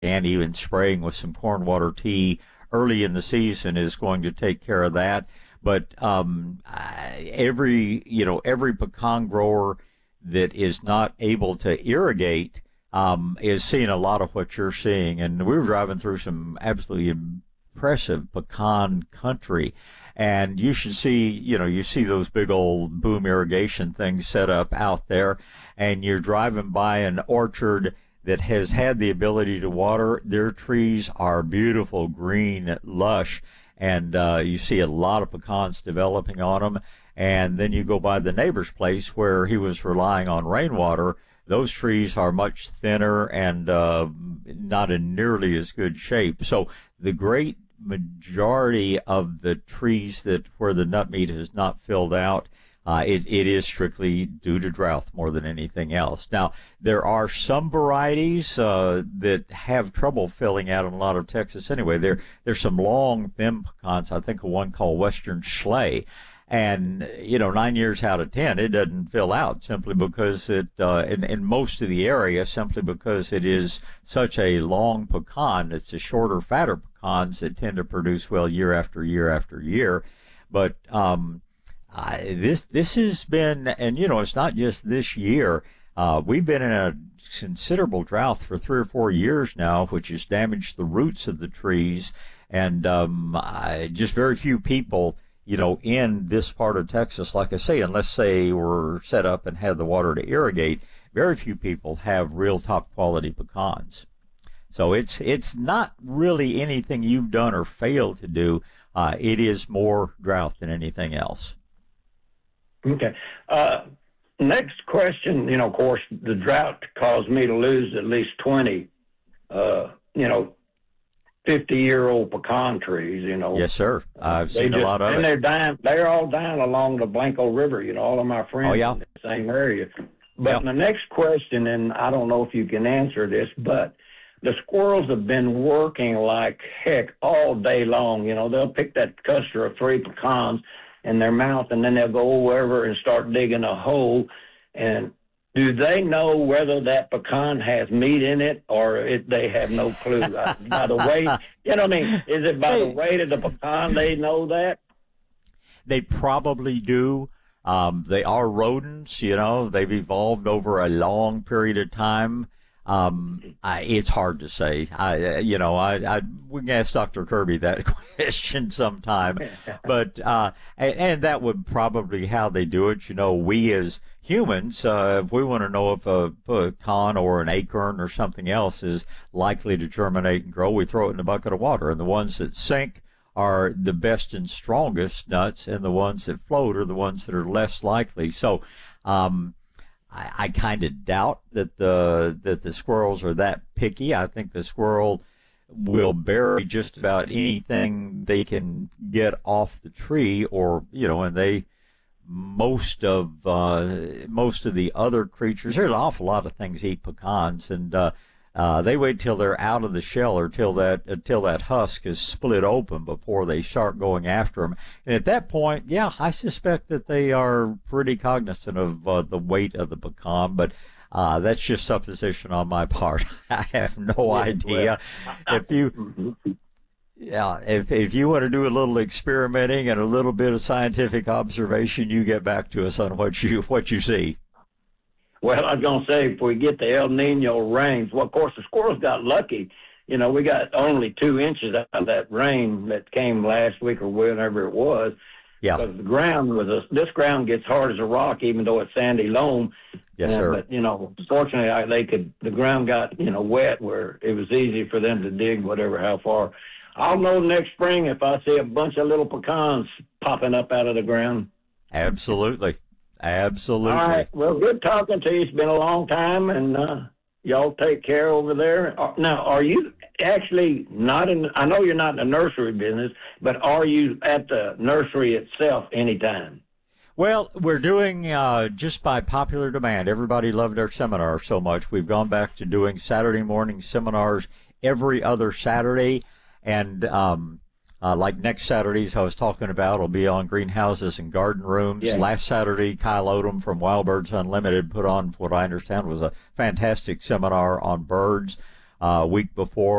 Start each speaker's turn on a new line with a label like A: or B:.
A: and even spraying with some corn water tea early in the season is going to take care of that. But every pecan grower that is not able to irrigate is seeing a lot of what you're seeing. And we were driving through some absolutely impressive pecan country. And you should see, you see those big old boom irrigation things set up out there, and you're driving by an orchard that has had the ability to water. Their trees are beautiful, green, lush, and you see a lot of pecans developing on them. And then you go by the neighbor's place where he was relying on rainwater. Those trees are much thinner and not in nearly as good shape. So the great majority of the trees where the nut meat has not filled out, it is strictly due to drought more than anything else. Now, there are some varieties that have trouble filling out in a lot of Texas anyway. There's some long, thin pecans. I think of one called Western Schley. And, 9 years out of 10, it doesn't fill out simply because in most of the area, simply because it is such a long pecan. It's the shorter, fatter pecans that tend to produce well year after year after year. But this has been, and it's not just this year. We've been in a considerable drought for 3 or 4 years now, which has damaged the roots of the trees, and just very few people, in this part of Texas, like I say, unless they were set up and had the water to irrigate, very few people have real top quality pecans. So it's not really anything you've done or failed to do. It is more drought than anything else.
B: Okay. Next question, of course, the drought caused me to lose at least 20, 50-year-old pecan trees,
A: Yes, sir. I've seen a lot of it.
B: And they're all down along the Blanco River, all of my friends in the same area. But the next question, and I don't know if you can answer this, but the squirrels have been working like heck all day long. They'll pick that cluster of 3 pecans in their mouth, and then they'll go over and start digging a hole. And do they know whether that pecan has meat in it, or they have no clue? By the weight, is it by the weight of the pecan they know that?
A: They probably do. They are rodents, they've evolved over a long period of time. It's hard to say. We can ask Dr. Kirby that question sometime, but and that would probably how they do it. We as humans, if we want to know if a pecan or an acorn or something else is likely to germinate and grow, we throw it in a bucket of water, and the ones that sink are the best and strongest nuts, and the ones that float are the ones that are less likely. So, I kind of doubt that the squirrels are that picky. I think the squirrel will bury just about anything they can get off the tree, or and most of the other creatures. There's an awful lot of things eat pecans, and they wait till they're out of the shell or till that husk is split open before they start going after them. And at that point, I suspect that they are pretty cognizant of the weight of the pecan, but that's just supposition on my part. I have no idea. If you want to do a little experimenting and a little bit of scientific observation, you get back to us on what you see.
B: Well, I was going to say, if we get the El Nino rains, well, of course, the squirrels got lucky. We got only 2 inches out of that rain that came last week or whenever it was.
A: Yeah.
B: Because the ground this ground gets hard as a rock, even though it's sandy loam.
A: Yes, sir.
B: But, fortunately, the ground got, wet where it was easy for them to dig how far. I'll know next spring if I see a bunch of little pecans popping up out of the ground.
A: Absolutely. Absolutely.
B: All right. Well, good talking to you. It's been a long time, and y'all take care over there. Now, are you actually not I know you're not in the nursery business, but are you at the nursery itself anytime?
A: Well, we're doing just by popular demand. Everybody loved our seminar so much. We've gone back to doing Saturday morning seminars every other Saturday, and like next Saturdays I was talking about will be on greenhouses and garden rooms. Yeah. Last Saturday, Kyle Odom from Wild Birds Unlimited put on what I understand was a fantastic seminar on birds. week before.